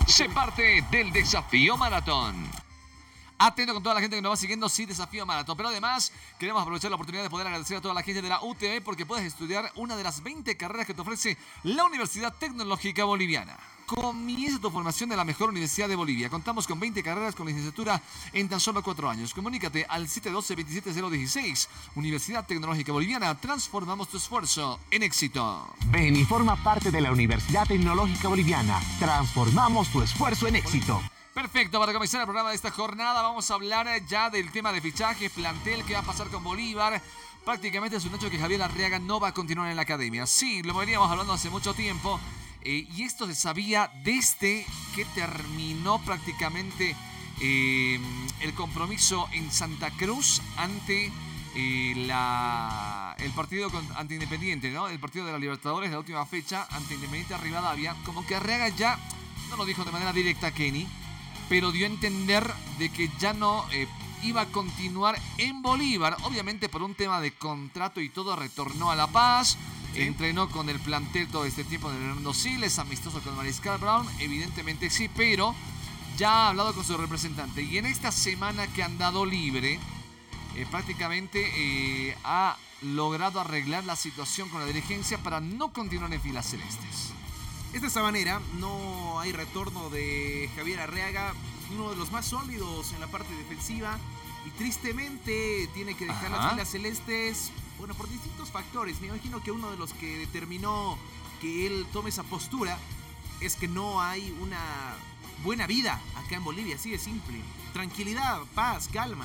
Sé parte del Desafío Maratón. Atento con toda la gente que nos va siguiendo, sí, Desafío Maratón. Pero además, queremos aprovechar la oportunidad de poder agradecer a toda la gente de la UTB porque puedes estudiar una de las 20 carreras que te ofrece la Universidad Tecnológica Boliviana. Comienza tu formación de la mejor universidad de Bolivia. Contamos con 20 carreras con licenciatura en tan solo 4 años. Comunícate al 712-27016. Universidad Tecnológica Boliviana. Transformamos tu esfuerzo en éxito. Ven y forma parte de la Universidad Tecnológica Boliviana. Transformamos tu esfuerzo en éxito. Perfecto, para comenzar el programa de esta jornada vamos a hablar ya del tema de fichajes, plantel, qué va a pasar con Bolívar. Prácticamente es un hecho que Javier Arriaga no va a continuar en la academia. Sí, lo veníamos hablando hace mucho tiempo y esto se sabía desde que terminó prácticamente el compromiso en Santa Cruz ante el partido ante Independiente, ¿no? El partido de la Libertadores, la última fecha, ante Independiente Rivadavia. Como que Arriaga ya, no lo dijo de manera directa Kenny, pero dio a entender de que ya no iba a continuar en Bolívar. Obviamente por un tema de contrato y todo, retornó a La Paz. Sí. Entrenó con el plantel todo este tiempo de Hernando Siles, amistoso con Mariscal Brown, evidentemente sí, pero ya ha hablado con su representante. Y en esta semana que ha andado libre, prácticamente ha logrado arreglar la situación con la dirigencia para no continuar en filas celestes. De esta manera, no hay retorno de Javier Arriaga, uno de los más sólidos en la parte defensiva, y tristemente tiene que dejar las filas celestes, bueno, por distintos factores. Me imagino que uno de los que determinó que él tome esa postura es que no hay una buena vida acá en Bolivia, así de simple. Tranquilidad, paz, calma.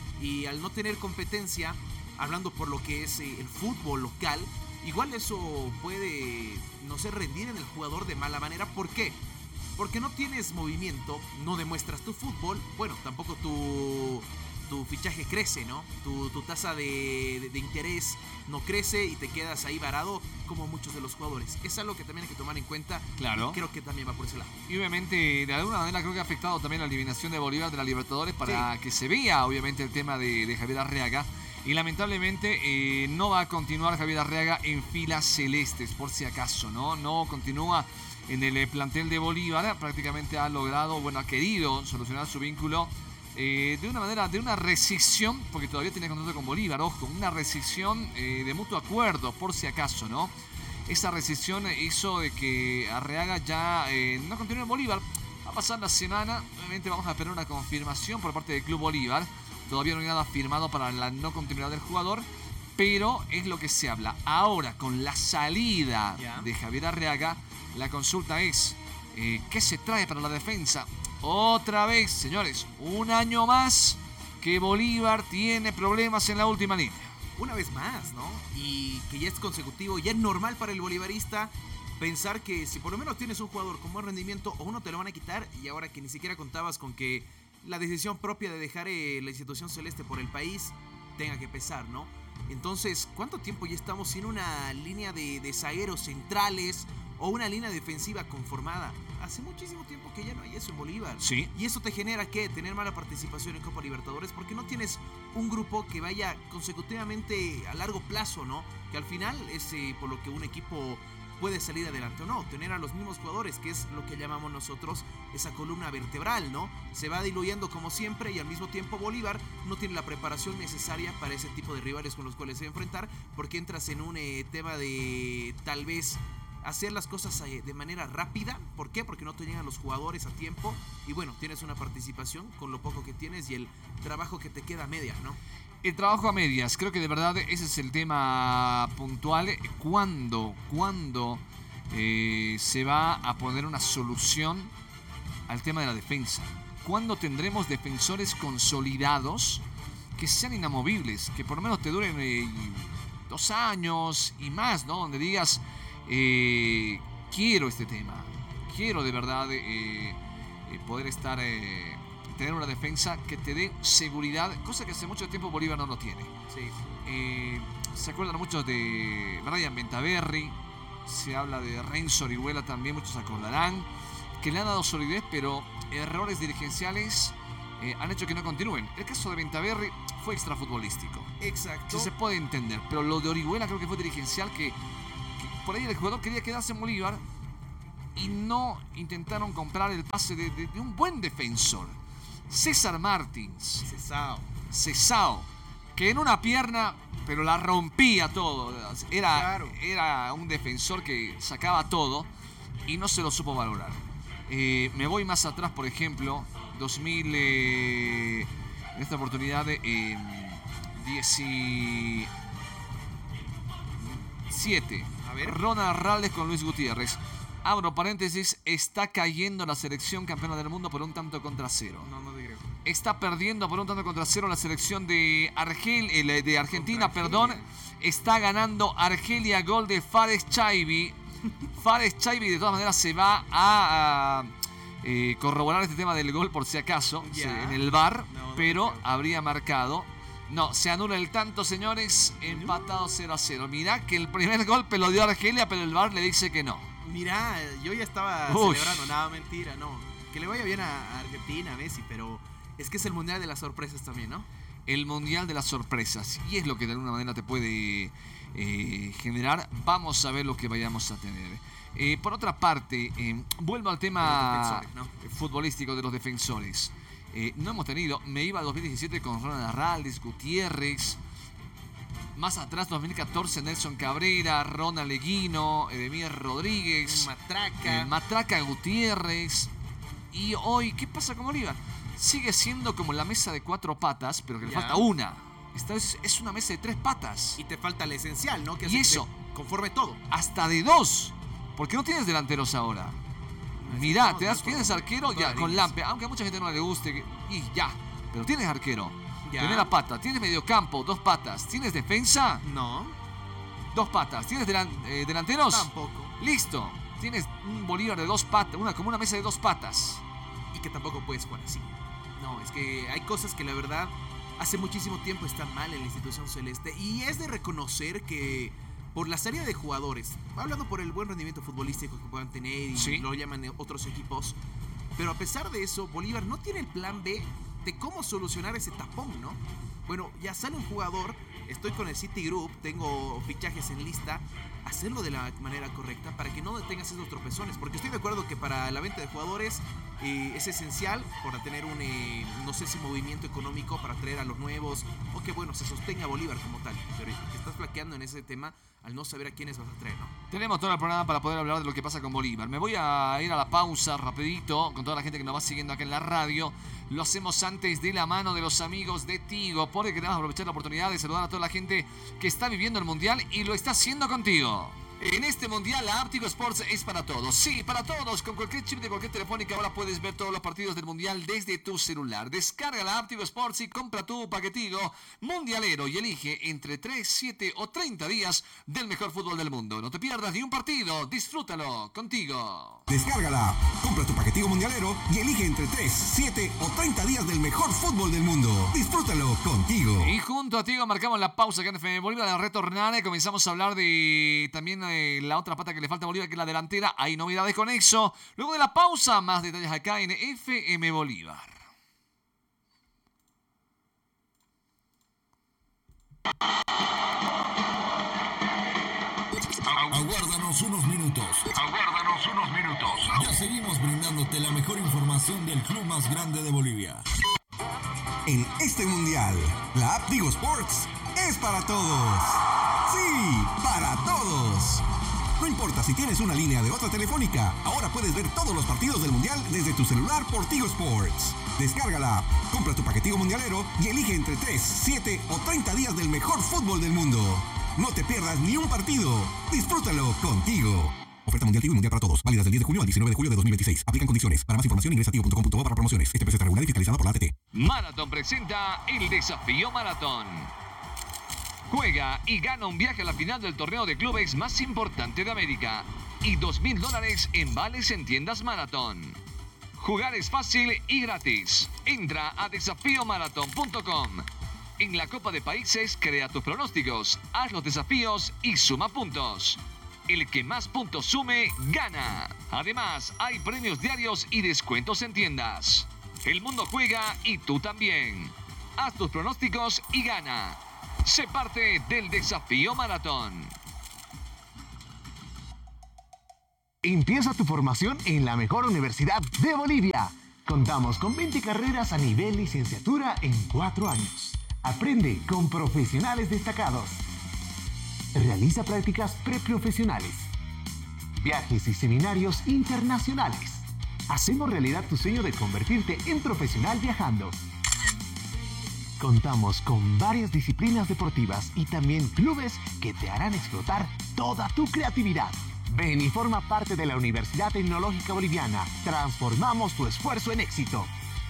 Y al no tener competencia, hablando por lo que es el fútbol local, igual eso puede, no sé, rendir en el jugador de mala manera. ¿Por qué? Porque no tienes movimiento, no demuestras tu fútbol, bueno, tampoco tu fichaje crece, ¿no? Tu tasa de interés no crece y te quedas ahí varado como muchos de los jugadores. Es algo que también hay que tomar en cuenta. Claro. Y creo que también va por ese lado. Y obviamente, de alguna manera, creo que ha afectado también la eliminación de Bolívar de la Libertadores para que se vea, obviamente, el tema de Javier Arriaga. Y lamentablemente no va a continuar Javier Arriaga en filas celestes, por si acaso, ¿no? No continúa en el plantel de Bolívar. Prácticamente ha logrado, bueno, ha querido solucionar su vínculo de una manera, de una rescisión, porque todavía tiene contrato con Bolívar, ojo, una rescisión de mutuo acuerdo, por si acaso, ¿no? Esa rescisión hizo de que Arriaga ya no continúe en Bolívar. Va a pasar la semana, obviamente vamos a esperar una confirmación por parte del Club Bolívar. Todavía no hay nada firmado para la no continuidad del jugador, pero es lo que se habla. Ahora, con la salida de Javier Arriaga, la consulta es, ¿qué se trae para la defensa? Otra vez, señores, un año más que Bolívar tiene problemas en la última línea. Una vez más, ¿no? Y que ya es consecutivo, ya es normal para el bolivarista pensar que si por lo menos tienes un jugador con buen rendimiento, o uno te lo van a quitar, y ahora que ni siquiera contabas con que la decisión propia de dejar la institución celeste por el país tenga que pesar, ¿no? Entonces, ¿cuánto tiempo ya estamos sin una línea de zagueros centrales o una línea defensiva conformada? Hace muchísimo tiempo que ya no hay eso en Bolívar. Sí. Y eso te genera, ¿qué? Tener mala participación en Copa Libertadores, porque no tienes un grupo que vaya consecutivamente a largo plazo, ¿no? Que al final es por lo que un equipo puede salir adelante o no, tener a los mismos jugadores, que es lo que llamamos nosotros esa columna vertebral, ¿no? Se va diluyendo como siempre y al mismo tiempo Bolívar no tiene la preparación necesaria para ese tipo de rivales con los cuales se va a enfrentar, porque entras en un tema de tal vez hacer las cosas de manera rápida. ¿Por qué? Porque no te llegan los jugadores a tiempo y bueno, tienes una participación con lo poco que tienes y el trabajo que te queda a medias, ¿no? El trabajo a medias, creo que de verdad ese es el tema puntual. ¿Cuándo se va a poner una solución al tema de la defensa? ¿Cuándo tendremos defensores consolidados que sean inamovibles? Que por lo menos te duren 2 años y más, ¿no? Donde digas, quiero este tema. Quiero de verdad poder estar... tener una defensa que te dé seguridad, cosa que hace mucho tiempo Bolívar no lo tiene. Sí. Se acuerdan muchos de Brian Bentaberri, se habla de Renzo Orihuela también, muchos se acordarán, que le han dado solidez, pero errores dirigenciales han hecho que no continúen. El caso de Bentaberri fue extrafutbolístico. Exacto. Sí se puede entender, pero lo de Orihuela creo que fue dirigencial, que por ahí el jugador quería quedarse en Bolívar, y no intentaron comprar el pase de un buen defensor. César Martins. Sesao, que en una pierna, pero la rompía todo. Era un defensor que sacaba todo y no se lo supo valorar. Me voy más atrás, por ejemplo, 2000, en esta oportunidad, 17. A ver. Ronald Rales con Luis Gutiérrez. Abro paréntesis, está cayendo la selección campeona del mundo por un tanto contra 0. No digo. Está perdiendo por un tanto contra 0 la selección de Argentina, perdón. Está ganando Argelia, gol de Fares Chaibi. Fares Chaibi de todas maneras se va a corroborar este tema del gol por si acaso en el VAR, pero habría marcado. No, se anula el tanto, señores. Empatado 0-0. Mirá que el primer golpe lo dio Argelia, pero el VAR le dice que no. Mirá, yo ya estaba celebrando, nada, mentira, no. Que le vaya bien a Argentina, a Messi, pero es que es el mundial de las sorpresas también, ¿no? El mundial de las sorpresas, y es lo que de alguna manera te puede generar. Vamos a ver lo que vayamos a tener. Por otra parte, vuelvo al tema futbolístico de los defensores. No hemos tenido, me iba al 2017 con Ronald Rales, Gutiérrez. Más atrás, 2014, Nelson Cabrera, Ronald Leguino, Edemir Rodríguez, Matraca Gutiérrez. Y hoy, ¿qué pasa con Bolívar? Sigue siendo como la mesa de 4 patas, pero que le falta una. Esta es una mesa de 3 patas. Y te falta el esencial, ¿no? Que y eso, conforme todo. Hasta de 2. Porque no tienes delanteros ahora. Mirá, tienes arquero ya con Lampe, aunque a mucha gente no le guste. Y ya, pero tienes arquero. Primera pata, tienes mediocampo, 2 patas. ¿Tienes defensa? No. 2 patas. ¿Tienes delanteros? Tampoco. Listo. Tienes un Bolívar de 2 patas, como una mesa de 2 patas. Y que tampoco puedes jugar así. No, es que hay cosas que la verdad hace muchísimo tiempo están mal en la institución celeste. Y es de reconocer que por la salida de jugadores, hablando por el buen rendimiento futbolístico que puedan tener y lo llaman otros equipos, pero a pesar de eso, Bolívar no tiene el plan B de cómo solucionar ese tapón, ¿no? Bueno, ya sale un jugador, estoy con el Citigroup, tengo fichajes en lista, hacerlo de la manera correcta para que no tengas esos tropezones, porque estoy de acuerdo que para la venta de jugadores es esencial para tener un, no sé si movimiento económico para traer a los nuevos, o que bueno, se sostenga Bolívar como tal, pero que estás flaqueando en ese tema al no saber a quiénes vas a traer, ¿no? Tenemos todo el programa para poder hablar de lo que pasa con Bolívar. Me voy a ir a la pausa rapidito con toda la gente que nos va siguiendo acá en la radio. Lo hacemos antes de la mano de los amigos de Tigo, porque queremos aprovechar la oportunidad de saludar a toda la gente que está viviendo el Mundial y lo está haciendo contigo. En este Mundial, la app Tigo Sports es para todos. Sí, para todos. Con cualquier chip de cualquier telefónica ahora puedes ver todos los partidos del Mundial desde tu celular. Descarga la app Tigo Sports y compra tu paquetigo mundialero y elige entre 3, 7 o 30 días del mejor fútbol del mundo. No te pierdas ni un partido. Disfrútalo contigo. Descárgala, compra tu paquetigo mundialero y elige entre 3, 7 o 30 días del mejor fútbol del mundo. Disfrútalo contigo. Y junto a Tigo marcamos la pausa acá en FM Bolívar de retornar. Comenzamos a hablar de también la otra pata que le falta a Bolívar, que es la delantera. Hay novedades con eso. Luego de la pausa, más detalles acá en FM Bolívar. Aguárdanos unos minutos. Ya seguimos brindándote la mejor información del club más grande de Bolivia. En este mundial, la app Tigo Sports es para todos. Sí, para todos. No importa si tienes una línea de otra telefónica, ahora puedes ver todos los partidos del mundial desde tu celular por Tigo Sports. Descárgala, compra tu paquetigo mundialero y elige entre 3, 7 o 30 días del mejor fútbol del mundo. No te pierdas ni un partido. Disfrútalo contigo. Oferta mundial Tigo y mundial para todos. Válidas del 10 de junio al 19 de julio de 2026. Aplican condiciones. Para más información ingresa a tigo.com.bo para promociones. Este precio está regulado y fiscalizado por la ATT. Marathon presenta el Desafío Maratón. Juega y gana un viaje a la final del torneo de clubes más importante de América y $2,000 en vales en tiendas Marathon. Jugar es fácil y gratis. Entra a desafiomarathon.com. En la Copa de Países, crea tus pronósticos, haz los desafíos y suma puntos. El que más puntos sume, gana. Además, hay premios diarios y descuentos en tiendas. El mundo juega y tú también. Haz tus pronósticos y gana. Sé parte del Desafío Maratón. Empieza tu formación en la mejor universidad de Bolivia. Contamos con 20 carreras a nivel licenciatura en 4 años. Aprende con profesionales destacados. Realiza prácticas preprofesionales. Viajes y seminarios internacionales. Hacemos realidad tu sueño de convertirte en profesional viajando. Contamos con varias disciplinas deportivas y también clubes que te harán explotar toda tu creatividad. Ven y forma parte de la Universidad Tecnológica Boliviana. Transformamos tu esfuerzo en éxito.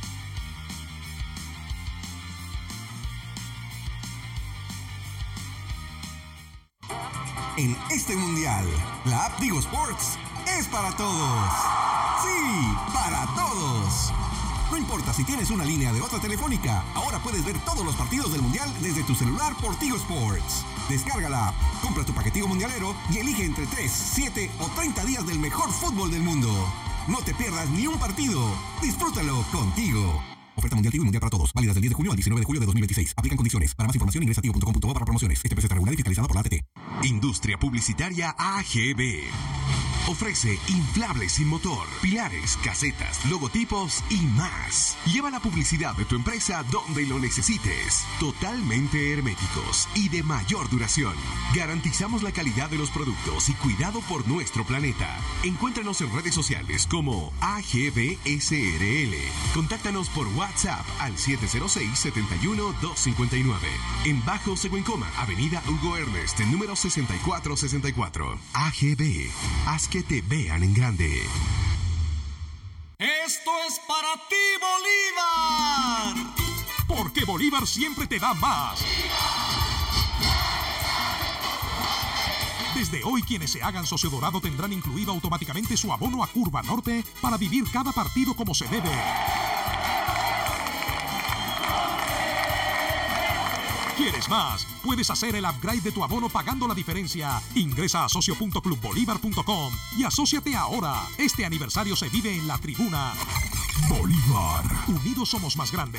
En este mundial, la app Tigo Sports es para todos. Sí, para todos. No importa si tienes una línea de otra telefónica, ahora puedes ver todos los partidos del mundial desde tu celular por Tigo Sports. Descarga la app, compra tu paquetico mundialero y elige entre 3, 7 o 30 días del mejor fútbol del mundo. No te pierdas ni un partido. Disfrútalo contigo. Oferta mundial Tigo y mundial para todos. Válidas del 10 de junio al 19 de julio de 2026. Aplican condiciones. Para más información ingresa a tigo.com.bo para promociones. Este precio está regulado y fiscalizado por la ATT. Industria Publicitaria AGB. Ofrece inflables sin motor, pilares, casetas, logotipos y más. Lleva la publicidad de tu empresa donde lo necesites. Totalmente herméticos y de mayor duración. Garantizamos la calidad de los productos y cuidado por nuestro planeta. Encuéntranos en redes sociales como AGB-SRL. Contáctanos por WhatsApp al 706-71-259. En Bajo Seguencoma, Avenida Hugo Ernest, número 6464. AGB. Haz que te vean en grande. Esto es para ti, Bolívar. Porque Bolívar siempre te da más. Desde hoy, quienes se hagan socio dorado tendrán incluido automáticamente su abono a Curva Norte para vivir cada partido como se debe. ¿Quieres más? Puedes hacer el upgrade de tu abono pagando la diferencia. Ingresa a socio.clubbolivar.com y asóciate ahora. Este aniversario se vive en la tribuna. Bolívar. Unidos somos más grandes.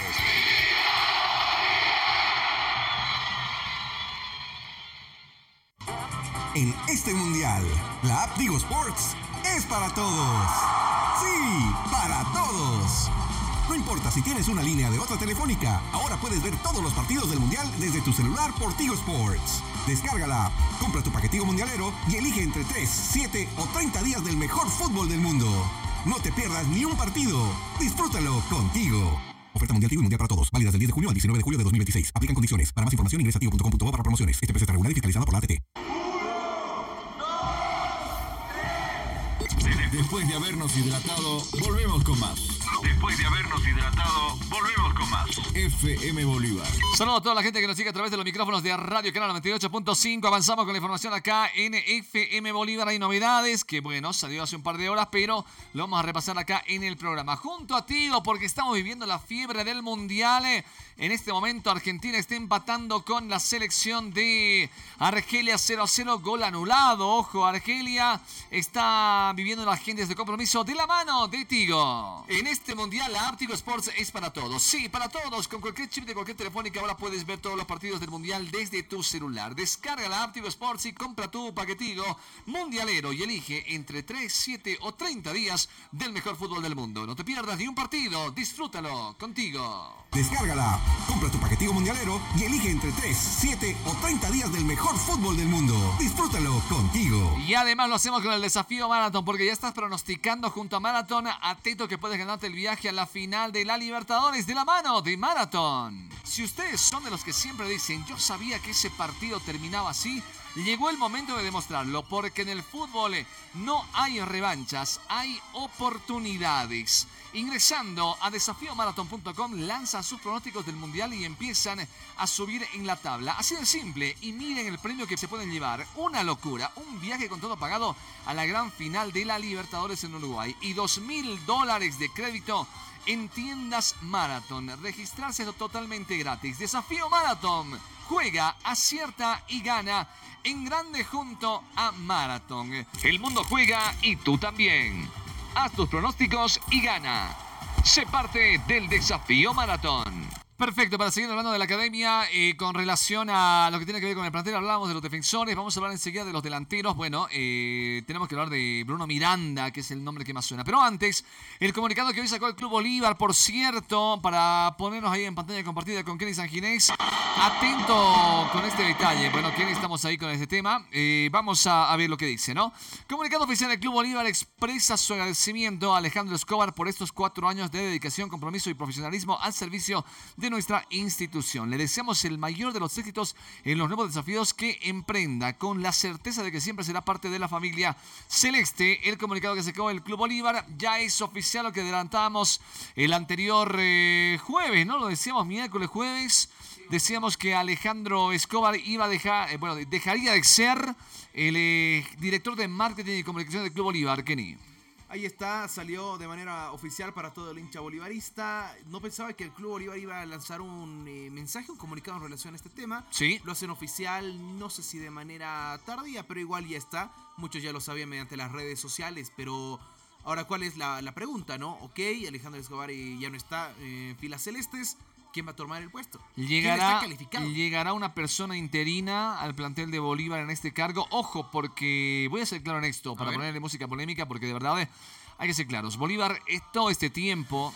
En este mundial, la app Tigo Sports es para todos. Sí, para todos. No importa si tienes una línea de otra telefónica, ahora puedes ver todos los partidos del mundial desde tu celular por Tigo Sports. Descarga la app, compra tu paquetico mundialero y elige entre 3, 7 o 30 días del mejor fútbol del mundo. No te pierdas ni un partido. Disfrútalo contigo. Oferta mundial Tigo y mundial para todos. Válidas del 10 de junio al 19 de julio de 2026. Aplican condiciones. Para más información ingresa a tigo.com.bo para promociones. Este precio está regulado y fiscalizado por la ATT. Después de habernos hidratado, volvemos con más. Después de habernos hidratado, volvemos con más. FM Bolívar. Saludos a toda la gente que nos sigue a través de los micrófonos de Radio Canal 98.5. Avanzamos con la información acá en FM Bolívar. Hay novedades que, bueno, salió hace un par de horas, pero lo vamos a repasar acá en el programa. Junto a Tigo, porque estamos viviendo la fiebre del Mundial. En este momento Argentina está empatando con la selección de Argelia 0-0, gol anulado. Ojo, Argelia está viviendo las gentes de compromiso de la mano de Tigo. En este mundial la app Tigo Sports es para todos. Sí, para todos. Con cualquier chip de cualquier telefónica ahora puedes ver todos los partidos del mundial desde tu celular. Descarga la app Tigo Sports y compra tu paquetigo mundialero y elige entre 3, 7 o 30 días del mejor fútbol del mundo. No te pierdas ni un partido. Disfrútalo contigo. Descarga la app, compra tu paquetigo mundialero y elige entre 3, 7 o 30 días del mejor fútbol del mundo. Disfrútalo contigo. Y además lo hacemos con el desafío Marathon, porque ya estás pronosticando junto a Marathon. Atento que puedes ganarte el viaje a la final de la Libertadores de la mano de Marathon. Si ustedes son de los que siempre dicen, yo sabía que ese partido terminaba así, llegó el momento de demostrarlo, porque en el fútbol no hay revanchas, hay oportunidades. Ingresando a desafiomarathon.com, lanzan sus pronósticos del mundial y empiezan a subir en la tabla. Así de simple, y miren el premio que se pueden llevar. Una locura, un viaje con todo pagado a la gran final de la Libertadores en Uruguay y $2,000 de crédito en tiendas Marathon. Registrarse es totalmente gratis. Desafío Marathon. Juega, acierta y gana en grande junto a Marathon. El mundo juega y tú también. Haz tus pronósticos y gana. Sé parte del Desafío Maratón. Perfecto, para seguir hablando de la academia, con relación a lo que tiene que ver con el plantel, hablábamos de los defensores, vamos a hablar enseguida de los delanteros. Bueno, tenemos que hablar de Bruno Miranda, que es el nombre que más suena. Pero antes, el comunicado que hoy sacó el Club Bolívar, por cierto, para ponernos ahí en pantalla compartida con Kenny Sanginés. Atento con este detalle. Bueno, Kenny, estamos ahí con este tema. Vamos a ver lo que dice, ¿no? Comunicado oficial del Club Bolívar expresa su agradecimiento a Alejandro Escobar por estos 4 años de dedicación, compromiso y profesionalismo al servicio de nuestra institución. Le deseamos el mayor de los éxitos en los nuevos desafíos que emprenda, con la certeza de que siempre será parte de la familia celeste. El comunicado que sacó el Club Bolívar ya es oficial, lo que adelantábamos el anterior jueves, ¿no? Lo decíamos miércoles, jueves. Decíamos que Alejandro Escobar iba a dejaría de ser el director de marketing y comunicación del Club Bolívar, Kenny. Ahí está, salió de manera oficial para todo el hincha bolivarista. No pensaba que el Club Bolívar iba a lanzar un mensaje, un comunicado en relación a este tema. Sí. Lo hacen oficial, no sé si de manera tardía, pero igual ya está. Muchos ya lo sabían mediante las redes sociales, pero ahora, ¿cuál es la pregunta, no? Ok, Alejandro Escobar ya no está en filas celestes. ¿Quién va a tomar el puesto? Llegará una persona interina al plantel de Bolívar en este cargo. Ojo, porque voy a ser claro en esto, para ponerle música polémica, porque de verdad hay que ser claros. Bolívar, todo este tiempo,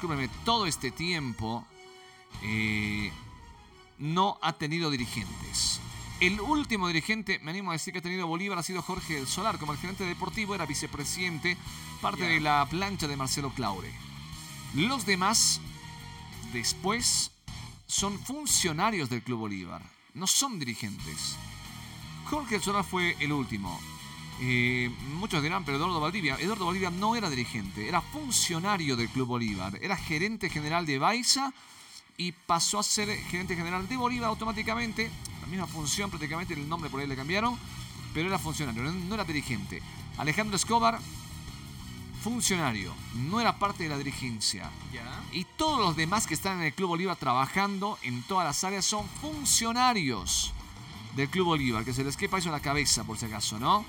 no ha tenido dirigentes. El último dirigente, me animo a decir, que ha tenido Bolívar ha sido Jorge del Solar. Como el gerente deportivo, era vicepresidente, parte de la plancha de Marcelo Claure. Los demás, después, son funcionarios del Club Bolívar, no son dirigentes. Jorge Solar fue el último. Muchos dirán, pero Eduardo Valdivia no era dirigente, era funcionario del Club Bolívar, era gerente general de Baiza y pasó a ser gerente general de Bolívar automáticamente. La misma función, prácticamente, el nombre por ahí le cambiaron, pero era funcionario, no era dirigente. Alejandro Escobar, funcionario, no era parte de la dirigencia. ¿Ya? Y todos los demás que están en el Club Bolívar trabajando en todas las áreas son funcionarios del Club Bolívar, que se les quepa eso en la cabeza, por si acaso, ¿no?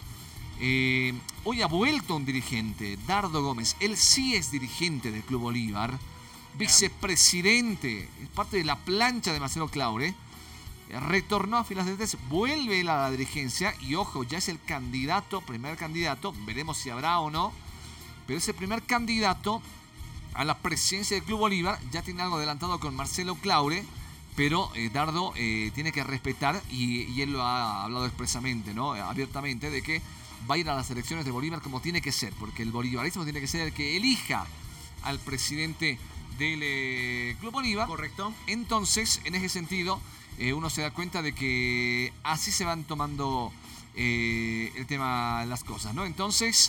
Hoy ha vuelto un dirigente, Dardo Gómez. Él sí es dirigente del Club Bolívar, vicepresidente, es parte de la plancha de Marcelo Claure. Retornó a filas celestes, vuelve él a la dirigencia y, ojo, ya es el primer candidato, veremos si habrá o no. Pero ese primer candidato a la presidencia del Club Bolívar ya tiene algo adelantado con Marcelo Claure, pero Dardo tiene que respetar, y él lo ha hablado expresamente, ¿no? Abiertamente, de que va a ir a las elecciones de Bolívar como tiene que ser, porque el bolivarismo tiene que ser el que elija al presidente del Club Bolívar. Correcto. Entonces, en ese sentido, uno se da cuenta de que así se van tomando el tema, las cosas, ¿no? Entonces,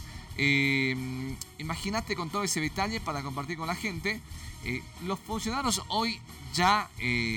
imagínate, con todo ese detalle para compartir con la gente, los funcionarios hoy ya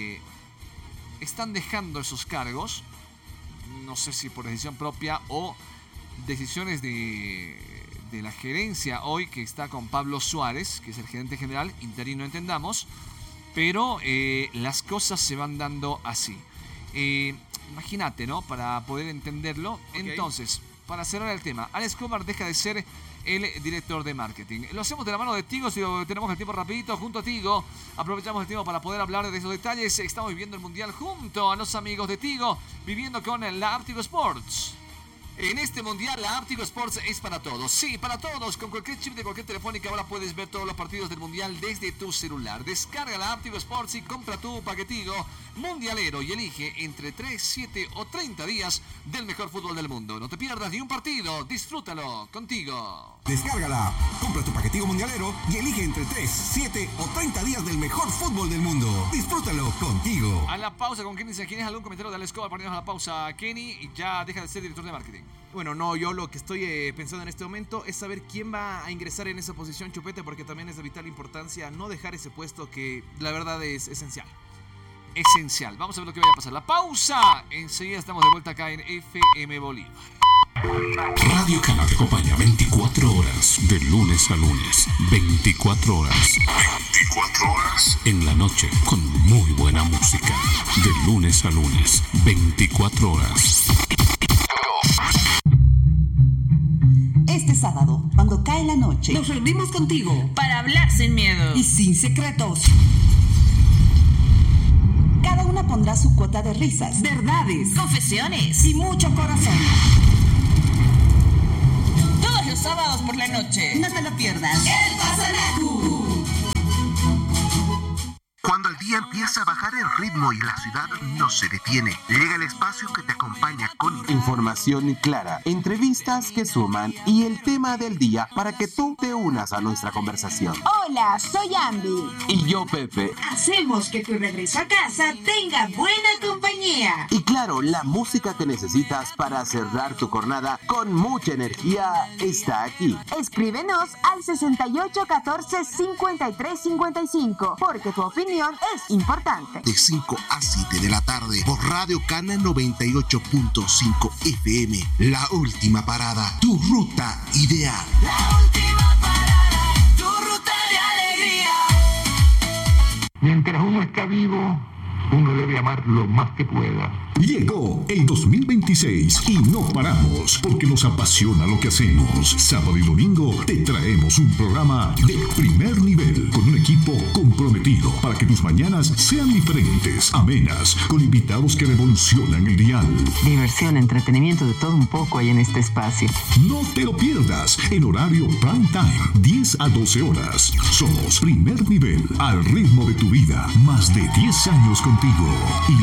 están dejando esos cargos, no sé si por decisión propia o decisiones de la gerencia hoy, que está con Pablo Suárez, que es el gerente general, interino, entendamos, pero las cosas se van dando así. Imagínate, ¿no? Para poder entenderlo. Okay. Entonces, para cerrar el tema, Alex Escobar deja de ser el director de marketing. Lo hacemos de la mano de Tigo, si tenemos el tiempo rapidito, junto a Tigo. Aprovechamos el tiempo para poder hablar de esos detalles. Estamos viviendo el Mundial junto a los amigos de Tigo, viviendo con la app Tigo Sports. En este mundial, la app Tigo Sports es para todos. Sí, para todos. Con cualquier chip de cualquier telefónica ahora puedes ver todos los partidos del mundial desde tu celular. Descarga la app Tigo Sports y compra tu paquetigo mundialero y elige entre 3, 7 o 30 días del mejor fútbol del mundo. No te pierdas ni un partido. Disfrútalo contigo. Descárgala, compra tu paquetigo mundialero y elige entre 3, 7 o 30 días del mejor fútbol del mundo. Disfrútalo contigo. A la pausa con Kenny Sanginés. ¿Algún comentario de Alex Escobar? Ponemos a la pausa, Kenny, y ya deja de ser director de marketing. Bueno, no, yo lo que estoy pensando en este momento es saber quién va a ingresar en esa posición, Chupete, porque también es de vital importancia no dejar ese puesto que la verdad es esencial. Esencial. Vamos a ver lo que vaya a pasar. La pausa. Enseguida estamos de vuelta acá en FM Bolívar. Radio Cana te acompaña 24 horas, de lunes a lunes. 24 horas. 24 horas. En la noche, con muy buena música. De lunes a lunes. 24 horas. Este sábado, cuando cae la noche, nos reunimos contigo para hablar sin miedo y sin secretos. Cada una pondrá su cuota de risas, verdades, confesiones y mucho corazón. Todos los sábados por la noche. No te lo pierdas. El Pasanacu. Cuando el día empieza a bajar el ritmo y la ciudad no se detiene, llega el espacio que te acompaña con información clara, entrevistas que suman y el tema del día para que tú te unas a nuestra conversación. Hola, soy Ambi. Y yo, Pepe. Hacemos que tu regreso a casa tenga buena compañía. Y claro, la música que necesitas para cerrar tu jornada con mucha energía está aquí. Escríbenos al 68 14 53 55, porque tu opinión es importante. De 5 a 7 de la tarde por Radio Cana 98.5 FM. La última parada, tu ruta ideal. La última parada, tu ruta de alegría. Mientras uno está vivo, uno debe amar lo más que pueda. Llegó el 2026 y no paramos porque nos apasiona lo que hacemos. Sábado y domingo te traemos un programa de primer nivel con un equipo comprometido para que tus mañanas sean diferentes, amenas, con invitados que revolucionan el dial. Diversión, entretenimiento, de todo un poco hay en este espacio. No te lo pierdas en horario prime time, 10 a 12 horas. Somos primer nivel, al ritmo de tu vida, más de 10 años contigo. Y